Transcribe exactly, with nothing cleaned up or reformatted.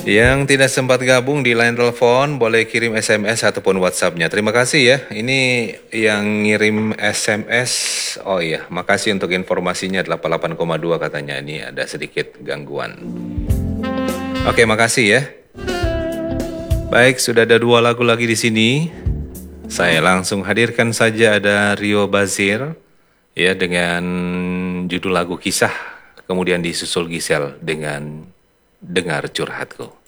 Yang tidak sempat gabung di line telepon boleh kirim S M S ataupun WhatsApp-nya. Terima kasih ya. Ini yang ngirim S M S. Oh iya, makasih untuk informasinya delapan puluh delapan koma dua katanya. Ini ada sedikit gangguan. Oke, makasih ya. Baik, sudah ada dua lagu lagi di sini. Saya langsung hadirkan saja ada Rio Bazir ya dengan judul lagu Kisah, kemudian disusul Gisel dengan Dengar Curhatku.